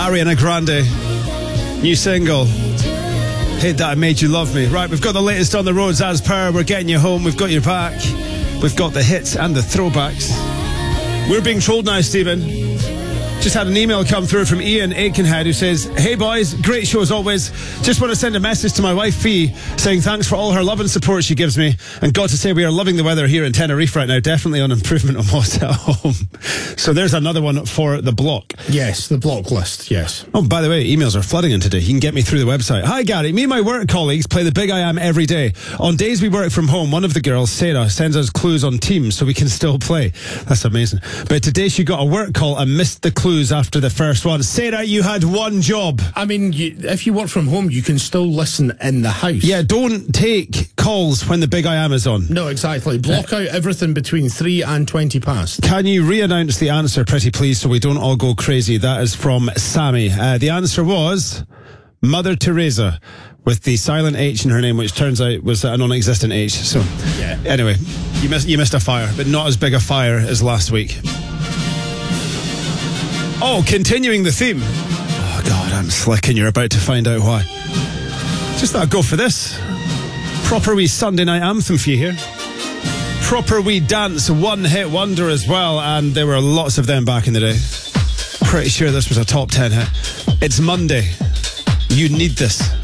Ariana Grande, new single, Hate That I Made You Love Me. Right, we've got the latest on the roads as per. We're getting you home. We've got your back. We've got the hits and the throwbacks. We're being trolled now, Stephen. Just had an email come through from Ian Aikenhead who says, "Hey boys, great show as always. Just want to send a message to my wife Fee saying thanks for all her love and support she gives me. And got to say we are loving the weather here in Tenerife right now. Definitely on improvement on what's at home." So there's another one for the block. Yes, the block list, yes. Oh, by the way, emails are flooding in today. You can get me through the website. "Hi Gary, me and my work colleagues play the Big I Am every day. On days we work from home, one of the girls, Sarah, sends us clues on Teams so we can still play." That's amazing. But today she got a work call and missed the clues after the first one. Sarah, you had one job. I mean, if you work from home, you can still listen in the house. Yeah, don't take calls when the Big I Am is on. No, exactly. Block out everything between 3 and 20 past. Can you re-announce the answer, pretty please, so we don't all go crazy? That is from Sammy. The answer was Mother Teresa, with the silent H in her name, which turns out was a non-existent H. So, yeah. Anyway, you missed a fire, but not as big a fire as last week. Oh, continuing the theme. Oh, God, I'm slick and you're about to find out why. Just thought I'd go for this. Proper wee Sunday night anthem for you here. Proper wee dance, one-hit wonder as well, and there were lots of them back in the day. Pretty sure this was a top 10 hit. It's Monday. You need this.